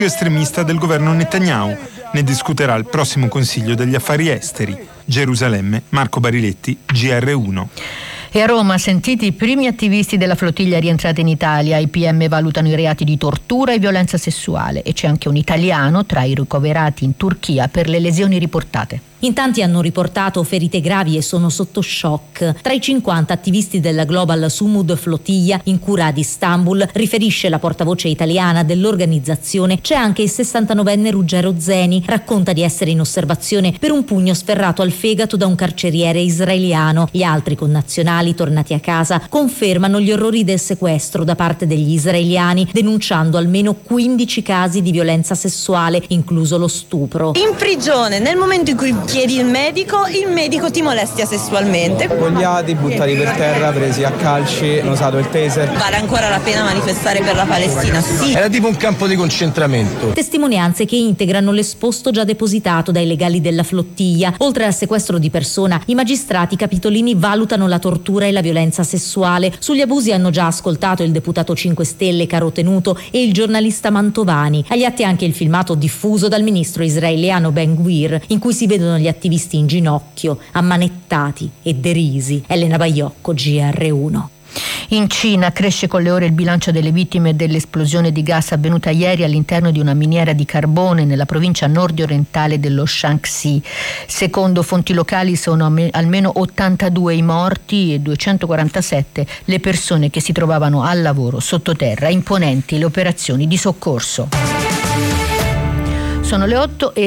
estremista del governo Netanyahu. Ne discuterà il prossimo Consiglio degli Affari Esteri. Gerusalemme, Marco Bariletti, GR1. E a Roma, sentiti i primi attivisti della flottiglia rientrata in Italia. I PM valutano i reati di tortura e violenza sessuale e c'è anche un italiano tra i ricoverati in Turchia per le lesioni riportate. In tanti hanno riportato ferite gravi e sono sotto shock. Tra i 50 attivisti della Global Sumud Flottiglia in cura ad Istanbul, riferisce la portavoce italiana dell'organizzazione, c'è anche il 69enne Ruggero Zeni. Racconta di essere in osservazione per un pugno sferrato al fegato da un carceriere israeliano. Gli altri connazionali tornati a casa confermano gli orrori del sequestro da parte degli israeliani, denunciando almeno 15 casi di violenza sessuale, incluso lo stupro. In prigione, nel momento in cui chiedi il medico ti molestia sessualmente. Spogliati, buttati per terra, presi a calci, hanno usato il taser. Vale ancora la pena manifestare per la Palestina? Sì. Era tipo un campo di concentramento. Testimonianze che integrano l'esposto già depositato dai legali della flottiglia. Oltre al sequestro di persona, i magistrati capitolini valutano la tortura e la violenza sessuale. Sugli abusi hanno già ascoltato il deputato 5 Stelle Caro Tenuto e il giornalista Mantovani. Agli atti anche il filmato diffuso dal ministro israeliano Ben Gvir, in cui si vedono gli attivisti in ginocchio, ammanettati e derisi. Elena Baiocco, GR1. In Cina cresce con le ore il bilancio delle vittime dell'esplosione di gas avvenuta ieri all'interno di una miniera di carbone nella provincia nord-orientale dello Shaanxi. Secondo fonti locali sono almeno 82 i morti e 247 le persone che si trovavano al lavoro sottoterra. Imponenti le operazioni di soccorso. Sono le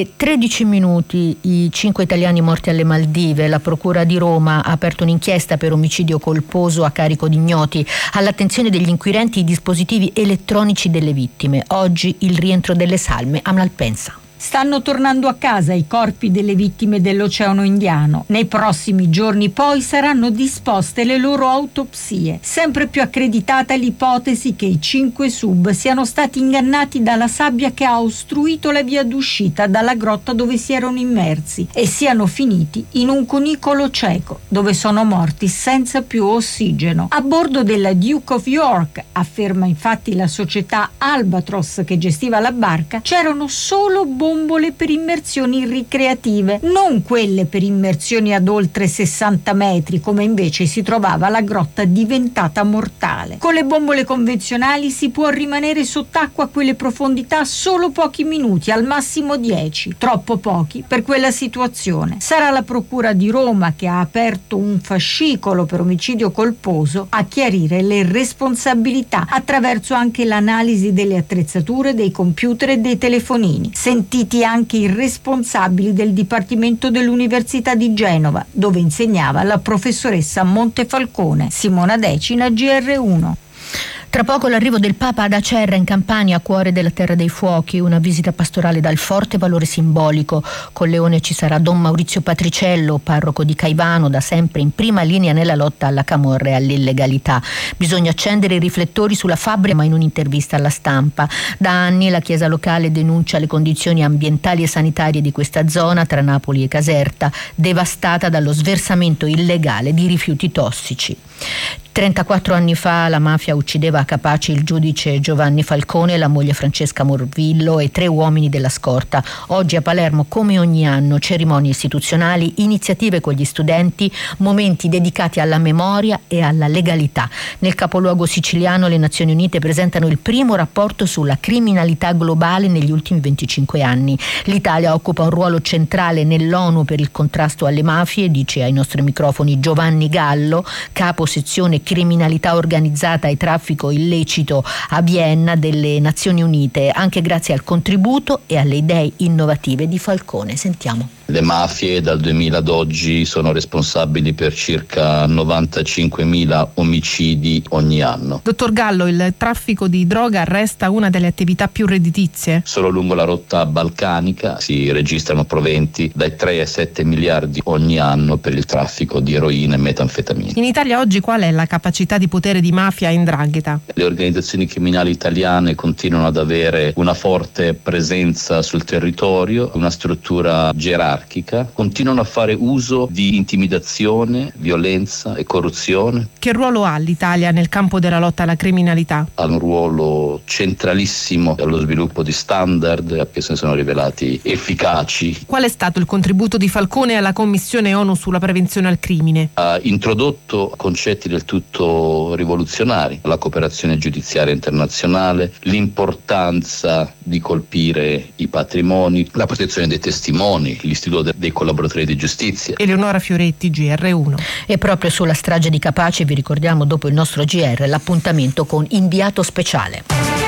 8:13. I 5 italiani morti alle Maldive. La Procura di Roma ha aperto un'inchiesta per omicidio colposo a carico di ignoti. All'attenzione degli inquirenti i dispositivi elettronici delle vittime. Oggi il rientro delle salme a Malpensa. Stanno tornando a casa i corpi delle vittime dell'Oceano Indiano. Nei prossimi giorni poi saranno disposte le loro autopsie. Sempre più accreditata l'ipotesi che i 5 sub siano stati ingannati dalla sabbia che ha ostruito la via d'uscita dalla grotta dove si erano immersi e siano finiti in un cunicolo cieco dove sono morti senza più ossigeno. A bordo della Duke of York, afferma infatti la società Albatros che gestiva la barca, c'erano solo bombole per immersioni ricreative, non quelle per immersioni ad oltre 60 metri come invece si trovava la grotta diventata mortale. Con le bombole convenzionali si può rimanere sott'acqua a quelle profondità solo pochi minuti, al massimo 10, troppo pochi per quella situazione. Sarà la Procura di Roma, che ha aperto un fascicolo per omicidio colposo, a chiarire le responsabilità attraverso anche l'analisi delle attrezzature, dei computer e dei telefonini. Sentiti anche i responsabili del Dipartimento dell'Università di Genova, dove insegnava la professoressa Montefalcone. Simona Decina, GR1. Tra poco l'arrivo del Papa ad Acerra in Campania, cuore della Terra dei Fuochi, una visita pastorale dal forte valore simbolico. Con Leone ci sarà Don Maurizio Patriciello, parroco di Caivano, da sempre in prima linea nella lotta alla camorra e all'illegalità. Bisogna accendere i riflettori sulla Fabbri, ma in un'intervista alla Stampa. Da anni la Chiesa locale denuncia le condizioni ambientali e sanitarie di questa zona tra Napoli e Caserta, devastata dallo sversamento illegale di rifiuti tossici. 34 anni fa la mafia uccideva a Capaci il giudice Giovanni Falcone, la moglie Francesca Morvillo e 3 uomini della scorta. Oggi a Palermo, come ogni anno, cerimonie istituzionali, iniziative con gli studenti, momenti dedicati alla memoria e alla legalità. Nel capoluogo siciliano le Nazioni Unite presentano il primo rapporto sulla criminalità globale negli ultimi 25 anni. L'Italia occupa un ruolo centrale nell'ONU per il contrasto alle mafie, dice ai nostri microfoni Giovanni Gallo, capo sezione criminalità organizzata e traffico illecito a Vienna delle Nazioni Unite, anche grazie al contributo e alle idee innovative di Falcone. Sentiamo. Le mafie dal 2000 ad oggi sono responsabili per circa 95.000 omicidi ogni anno. Dottor Gallo, il traffico di droga resta una delle attività più redditizie? Solo lungo la rotta balcanica si registrano proventi dai 3 ai 7 miliardi ogni anno per il traffico di eroina e metanfetamine. In Italia oggi qual è la capacità di potere di mafia e 'ndrangheta? Le organizzazioni criminali italiane continuano ad avere una forte presenza sul territorio, una struttura gerarchica anarchica, continuano a fare uso di intimidazione, violenza e corruzione. Che ruolo ha l'Italia nel campo della lotta alla criminalità? Ha un ruolo centralissimo allo sviluppo di standard che si sono rivelati efficaci. Qual è stato il contributo di Falcone alla Commissione ONU sulla prevenzione al crimine? Ha introdotto concetti del tutto rivoluzionari: la cooperazione giudiziaria internazionale, l'importanza di colpire i patrimoni, la protezione dei testimoni, l'istituto dei collaboratori di giustizia. Eleonora Fioretti, GR1. E proprio sulla strage di Capaci vi ricordiamo dopo il nostro GR l'appuntamento con Inviato Speciale.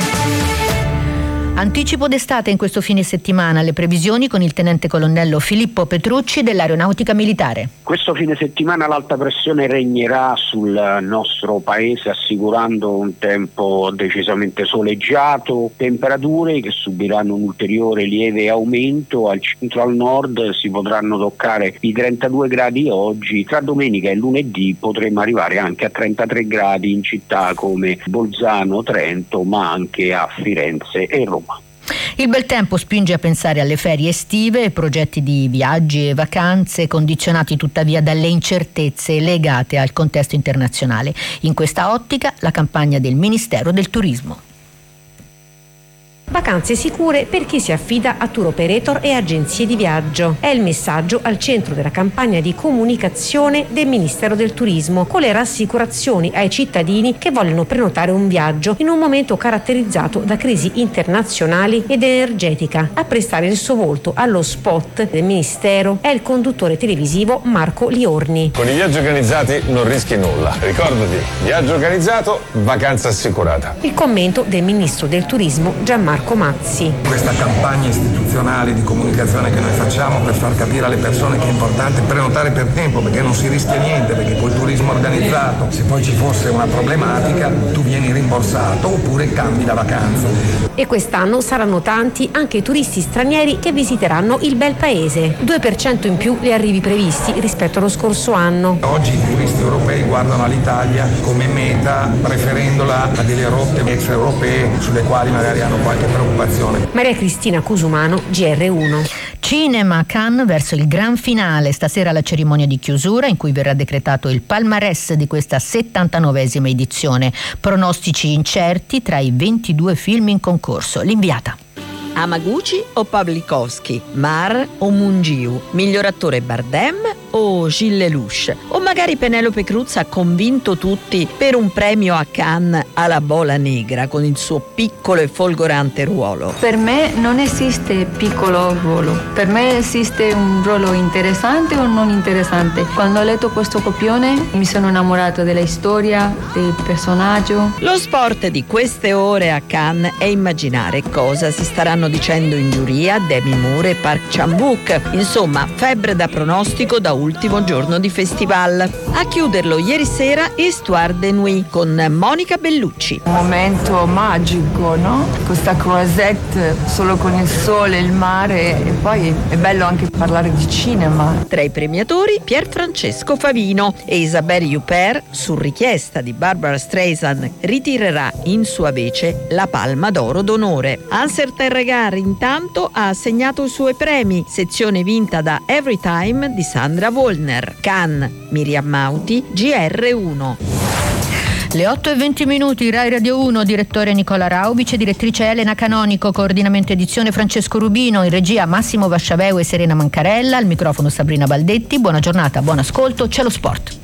Anticipo d'estate in questo fine settimana, le previsioni con il tenente colonnello Filippo Petrucci dell'Aeronautica Militare. Questo fine settimana l'alta pressione regnerà sul nostro paese, assicurando un tempo decisamente soleggiato, temperature che subiranno un ulteriore lieve aumento. Al centro e al nord si potranno toccare i 32 gradi oggi, tra domenica e lunedì potremo arrivare anche a 33 gradi in città come Bolzano, Trento, ma anche a Firenze e Roma. Il bel tempo spinge a pensare alle ferie estive e progetti di viaggi e vacanze, condizionati tuttavia dalle incertezze legate al contesto internazionale. In questa ottica la campagna del Ministero del Turismo. Vacanze sicure per chi si affida a tour operator e agenzie di viaggio. È il messaggio al centro della campagna di comunicazione del Ministero del Turismo, con le rassicurazioni ai cittadini che vogliono prenotare un viaggio in un momento caratterizzato da crisi internazionali ed energetica. A prestare il suo volto allo spot del Ministero è il conduttore televisivo Marco Liorni. Con i viaggi organizzati non rischi nulla. Ricordati, viaggio organizzato, vacanza assicurata. Il commento del Ministro del Turismo Gianmarco Mazzi. Questa campagna istituzionale di comunicazione che noi facciamo per far capire alle persone che è importante prenotare per tempo, perché non si rischia niente, perché col turismo organizzato, se poi ci fosse una problematica, tu vieni rimborsato oppure cambi la vacanza. E quest'anno saranno tanti anche i turisti stranieri che visiteranno il bel paese. 2% in più gli arrivi previsti rispetto allo scorso anno. Oggi i turisti europei guardano all'Italia come meta, preferendola a delle rotte extraeuropee sulle quali magari hanno qualche preoccupazione. Maria Cristina Cusumano, GR1. Cinema, Cannes verso il gran finale. Stasera la cerimonia di chiusura in cui verrà decretato il palmarès di questa 79esima edizione. Pronostici incerti tra i 22 film in concorso. L'inviata. Hamaguchi o Pawlikowski, Mar o Mungiu, miglior attore Bardem o Gilles Lelouch, o magari Penelope Cruz ha convinto tutti per un premio a Cannes alla Bola Negra con il suo piccolo e folgorante ruolo. Per me non esiste piccolo ruolo, per me esiste un ruolo interessante o non interessante. Quando ho letto questo copione mi sono innamorata della storia, del personaggio. Lo sport di queste ore a Cannes è immaginare cosa si staranno dicendo in giuria Demi Moore e Park Chan-wook. Insomma, febbre da pronostico da ultimo giorno di festival. A chiuderlo ieri sera Histoire de Nuit con Monica Bellucci. Un momento magico, no? Questa croisette solo con il sole e il mare, e poi è bello anche parlare di cinema. Tra i premiatori Pier Francesco Favino e Isabelle Huppert, su richiesta di Barbara Streisand, ritirerà in sua vece la Palma d'Oro d'onore. Anser Terregar intanto ha assegnato i suoi premi, sezione vinta da Every Time di Sandra Wollner. Cannes, Miriam Mauti, GR1. Le 8:20, Rai Radio 1, direttore Nicola Raubic, direttrice Elena Canonico, coordinamento edizione Francesco Rubino, in regia Massimo Vasciaveu e Serena Mancarella, al microfono Sabrina Baldetti. Buona giornata, buon ascolto, c'è lo sport.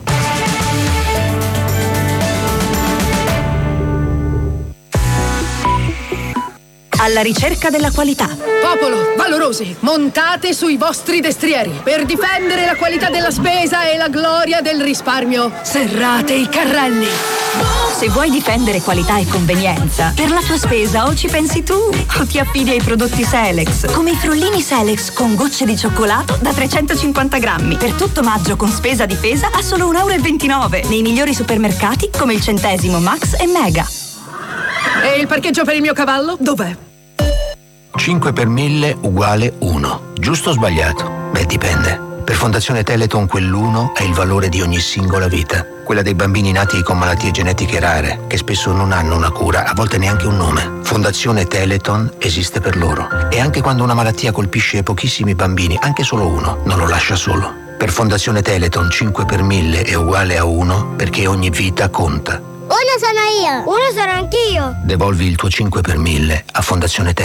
Alla ricerca della qualità. Popolo, valorosi, montate sui vostri destrieri per difendere la qualità della spesa e la gloria del risparmio. Serrate i carrelli. Se vuoi difendere qualità e convenienza, per la tua spesa o ci pensi tu o ti affidi ai prodotti Selex, come i frullini Selex con gocce di cioccolato da 350 grammi. Per tutto maggio con spesa difesa a solo €1,29 nei migliori supermercati come il Centesimo, Max e Mega. E il parcheggio per il mio cavallo? Dov'è? 5 per 1000 uguale 1. Giusto o sbagliato? Beh, dipende. Per Fondazione Teleton quell'1 è il valore di ogni singola vita. quella dei bambini nati con malattie genetiche rare, che spesso non hanno una cura, a volte neanche un nome. Fondazione Teleton esiste per loro. E anche quando una malattia colpisce pochissimi bambini, anche solo uno, non lo lascia solo. Per Fondazione Teleton 5 per 1000 è uguale a 1, perché ogni vita conta. Uno sono io, uno sono anch'io. Devolvi il tuo 5 per 1000 a Fondazione Teleton.